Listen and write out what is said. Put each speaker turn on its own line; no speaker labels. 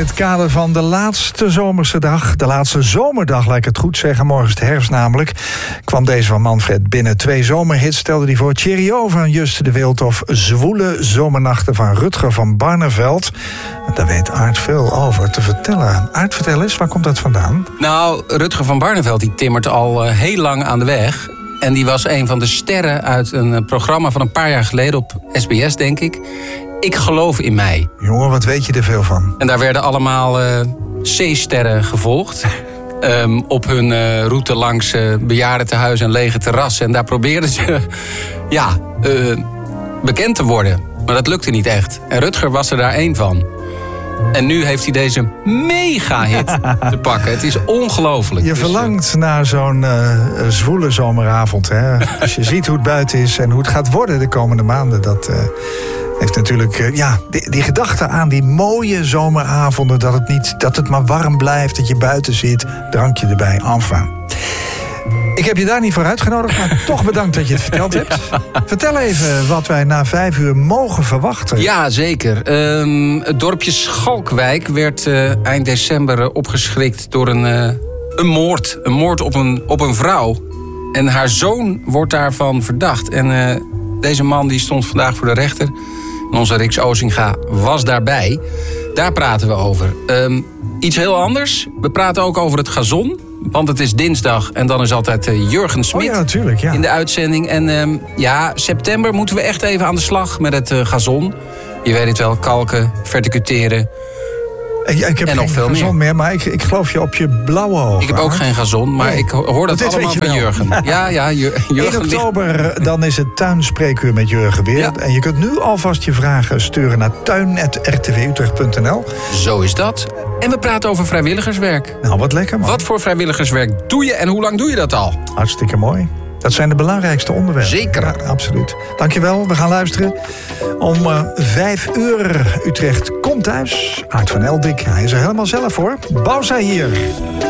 het kader van de laatste zomerse dag, de laatste zomerdag, laat ik het goed zeggen, morgen is het herfst namelijk, kwam deze van Manfred binnen. 2 zomerhits stelde hij voor: Cheerio van Juste de Wild of Zwoele Zomernachten van Rutger van Barneveld. Daar weet Aart veel over te vertellen. Aart, vertel eens, waar komt dat vandaan?
Nou, Rutger van Barneveld die timmert al heel lang aan de weg. En die was een van de sterren uit een programma van een paar jaar geleden op SBS, denk ik. Ik geloof in mij.
Jongen, wat weet je er veel van?
En daar werden allemaal C-sterren gevolgd. Op hun route langs bejaardentehuizen en lege terrassen. En daar probeerden ze bekend te worden. Maar dat lukte niet echt. En Rutger was er daar één van. En nu heeft hij deze mega-hit te pakken. Het is ongelooflijk.
Je verlangt naar zo'n zwoele zomeravond. Hè? Als je ziet hoe het buiten is en hoe het gaat worden de komende maanden. Dat heeft natuurlijk die gedachte aan die mooie zomeravonden. Dat het maar warm blijft, dat je buiten zit. Drankje erbij, enfin. Ik heb je daar niet voor uitgenodigd, maar toch bedankt dat je het verteld hebt. Vertel even wat wij na 5 uur mogen verwachten.
Ja, zeker. Het dorpje Schalkwijk werd eind december opgeschrikt door een moord. Een moord op een vrouw. En haar zoon wordt daarvan verdacht. En deze man die stond vandaag voor de rechter. En onze Rix Ozinga was daarbij. Daar praten we over. Iets heel anders. We praten ook over het gazon. Want het is dinsdag en dan is altijd Jurgen Smit in de uitzending. En september moeten we echt even aan de slag met het gazon. Je weet het wel, kalken, verticuteren.
Ik heb geen gazon meer, maar ik geloof je op je blauwe ogen.
Ik heb ook geen gazon, maar ik hoor dat allemaal van Jurgen. Ja, Jurgen.
1 oktober, dan is het tuinspreekuur met Jurgen weer. Ja. En je kunt nu alvast je vragen sturen naar tuin@rtvutrecht.nl.
Zo is dat. En we praten over vrijwilligerswerk.
Nou, wat lekker, man.
Wat voor vrijwilligerswerk doe je en hoe lang doe je dat al?
Hartstikke mooi. Dat zijn de belangrijkste onderwerpen.
Zeker.
Ja, absoluut. Dankjewel. We gaan luisteren. Om 5 uur Utrecht komt thuis. Aart van Eldik. Hij is er helemaal zelf voor. Bouwzij hier.